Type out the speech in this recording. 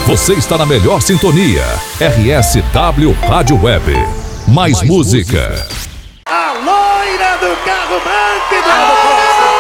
Você está na melhor sintonia. RSW Rádio Web. Mais música. A loira do carro branco e branco.